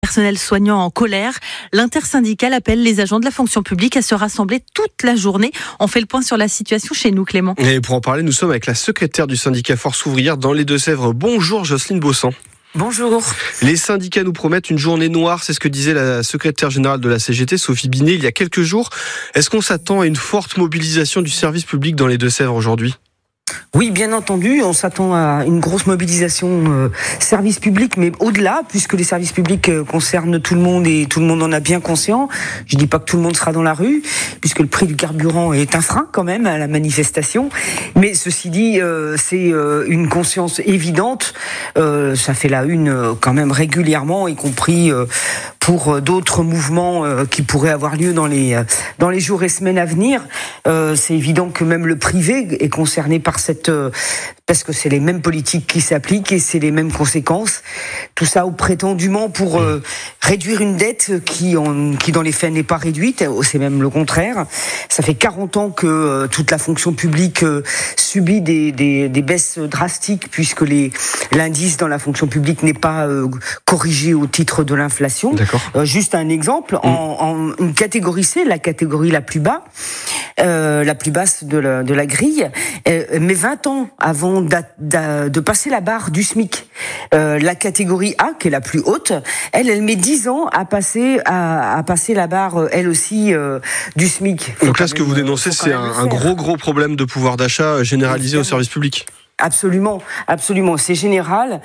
Personnel soignant en colère. L'intersyndicale appelle les agents de la fonction publique à se rassembler toute la journée. On fait le point sur la situation chez nous, Clément. Et pour en parler, nous sommes avec la secrétaire du syndicat Force ouvrière dans les Deux-Sèvres. Bonjour Jocelyne Bossan. Bonjour. Les syndicats nous promettent une journée noire, c'est ce que disait la secrétaire générale de la CGT, Sophie Binet, il y a quelques jours. Est-ce qu'on s'attend à une forte mobilisation du service public dans les Deux-Sèvres aujourd'hui ? Oui, bien entendu, on s'attend à une grosse mobilisation service public, mais au-delà, puisque les services publics concernent tout le monde et tout le monde en a bien conscience. Je dis pas que tout le monde sera dans la rue, puisque le prix du carburant est un frein quand même à la manifestation. Mais ceci dit, c'est une conscience évidente. Ça fait la une quand même régulièrement, y compris pour d'autres mouvements qui pourraient avoir lieu dans les jours et semaines à venir. C'est évident que même le privé est concerné par parce que c'est les mêmes politiques qui s'appliquent et c'est les mêmes conséquences. Tout ça prétendument pour réduire une dette qui dans les faits n'est pas réduite, c'est même le contraire. Ça fait 40 ans que toute la fonction publique subit des baisses drastiques puisque l'indice dans la fonction publique n'est pas corrigé au titre de l'inflation. Juste un exemple, en une catégorie C, la catégorie la plus basse de la grille, mais 20 ans avant de passer la barre du SMIC. La catégorie A, qui est la plus haute, elle met 10 ans à passer la barre, elle aussi, du SMIC. Donc là, ce que vous dénoncez, c'est un gros problème de pouvoir d'achat généralisé au service public. Absolument. C'est général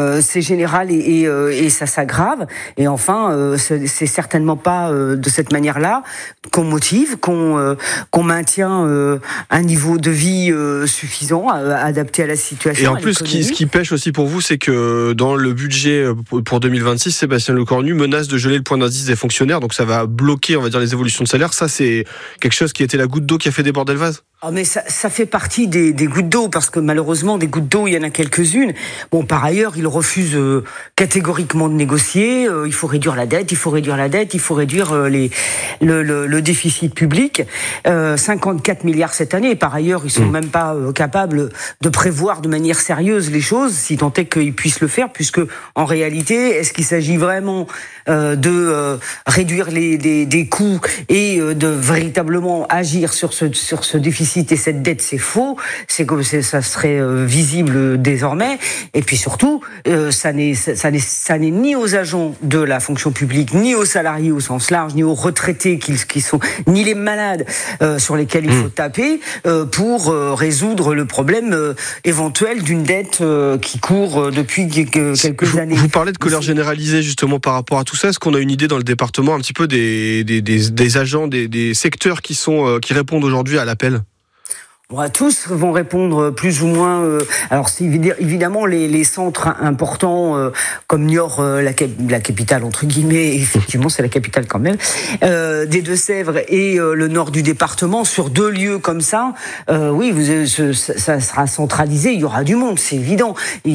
et ça s'aggrave. Et enfin, c'est certainement pas de cette manière-là qu'on motive, qu'on maintient un niveau de vie suffisant, adapté à la situation. Et en plus, ce qui pêche aussi pour vous, c'est que dans le budget pour 2026, Sébastien Lecornu menace de geler le point d'indice des fonctionnaires, donc ça va bloquer, on va dire, les évolutions de salaire. Ça, c'est quelque chose qui était la goutte d'eau qui a fait déborder le vase. Ah mais ça fait partie des gouttes d'eau, parce que malheureusement des gouttes d'eau il y en a quelques-unes. Bon, par ailleurs il refuse catégoriquement de négocier. Il faut réduire la dette, il faut réduire le déficit public. 54 milliards cette année. Et par ailleurs ils sont même pas capables de prévoir de manière sérieuse les choses, si tant est qu'ils puissent le faire, puisque en réalité est-ce qu'il s'agit vraiment de réduire des coûts et de véritablement agir sur ce déficit et cette dette? C'est faux, ça serait visible désormais. Et puis surtout, ça n'est ni aux agents de la fonction publique, ni aux salariés au sens large, ni aux retraités qui sont, ni les malades sur lesquels il faut taper pour résoudre le problème éventuel d'une dette qui court depuis quelques années. Vous parlez de colère généralisée justement par rapport à tout ça. Est-ce qu'on a une idée dans le département un petit peu des agents, des secteurs qui répondent aujourd'hui à l'appel ? Bon, tous vont répondre plus ou moins. Alors c'est évidemment les centres importants comme Niort, la capitale entre guillemets. Effectivement, c'est la capitale quand même des Deux-Sèvres et le nord du département. Sur 2 lieux comme ça, oui, ça sera centralisé. Il y aura du monde, c'est évident.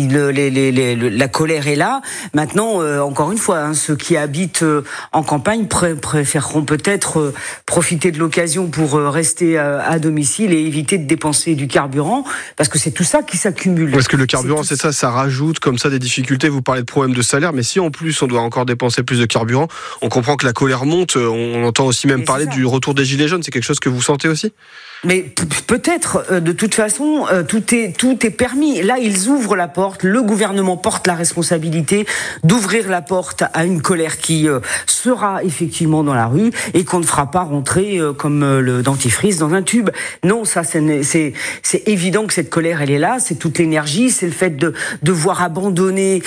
La colère est là. Maintenant, encore une fois, ceux qui habitent en campagne préféreront peut-être profiter de l'occasion pour rester à domicile et éviter de dépenser du carburant, parce que c'est tout ça qui s'accumule. Parce que le carburant, ça rajoute comme ça des difficultés. Vous parlez de problèmes de salaire, mais si en plus on doit encore dépenser plus de carburant, on comprend que la colère monte. On entend aussi même parler du retour des gilets jaunes. C'est quelque chose que vous sentez aussi ? Mais peut-être, de toute façon, tout est permis. Là, ils ouvrent la porte. Le gouvernement porte la responsabilité d'ouvrir la porte à une colère qui sera effectivement dans la rue et qu'on ne fera pas rentrer comme le dentifrice dans un tube. Non, ça, c'est évident que cette colère, elle est là. C'est toute l'énergie. C'est le fait de devoir abandonner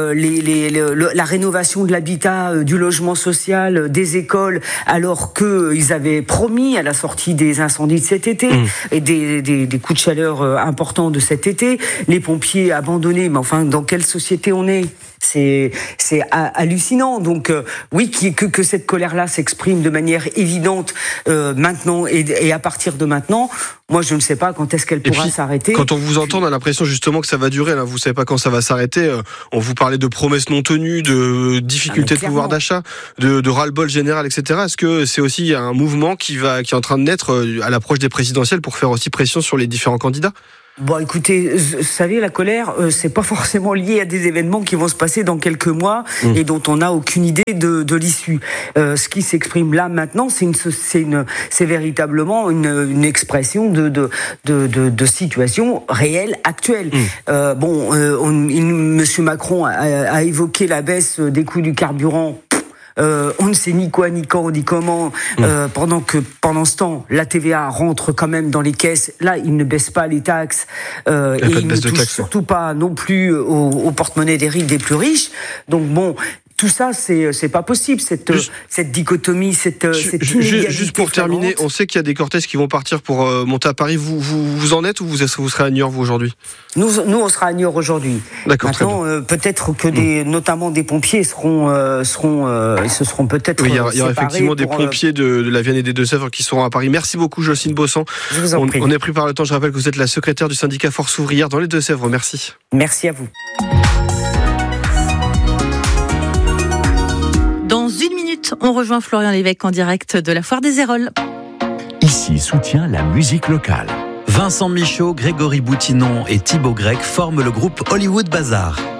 la rénovation de l'habitat, du logement social, des écoles, alors qu'ils avaient promis à la sortie des incendies de cet été et des coups de chaleur importants de cet été, les pompiers abandonnés. Mais enfin, dans quelle société on est ? C'est hallucinant. Donc oui, que cette colère-là s'exprime de manière évidente maintenant et à partir de maintenant. Moi, je ne sais pas quand est-ce qu'elle pourra s'arrêter. Quand on vous entend, on a l'impression justement que ça va durer. Là, vous savez pas quand ça va s'arrêter. On vous parlait de promesses non tenues, de difficultés de pouvoir d'achat, de ras-le-bol général, etc. Est-ce que c'est aussi un mouvement qui est en train de naître à l'approche des présidentielles pour faire aussi pression sur les différents candidats ? Bon, écoutez, vous savez, la colère, c'est pas forcément lié à des événements qui vont se passer dans quelques mois et dont on n'a aucune idée de l'issue. Ce qui s'exprime là maintenant, c'est véritablement une expression de situation réelle, actuelle. Monsieur Macron a évoqué la baisse des coûts du carburant. On ne sait ni quoi, ni quand, ni comment. Pendant ce temps, la TVA rentre quand même dans les caisses. Là, il ne baisse pas les taxes et il ne touche surtout pas non plus au porte-monnaie des plus riches. Donc bon. Tout ça, c'est pas possible, cette dichotomie, cette inégalité. Juste pour terminer, on sait qu'il y a des cortèges qui vont partir pour monter à Paris. Vous en êtes ou vous serez à Niort, vous, aujourd'hui ? Nous, on sera à Niort aujourd'hui. D'accord. Maintenant, peut-être que notamment des pompiers se seront peut-être oui, il y aura séparés effectivement des pompiers de la Vienne et des Deux-Sèvres qui seront à Paris. Merci beaucoup, Jocelyne Bossan. Je vous en prie. On est pris par le temps. Je rappelle que vous êtes la secrétaire du syndicat Force Ouvrière dans les Deux-Sèvres. Merci. Merci à vous. Dans une minute, on rejoint Florian Lévesque en direct de la Foire des Héroles. Ici soutient la musique locale. Vincent Michaud, Grégory Boutinon et Thibaut Grec forment le groupe Hollywood Bazar.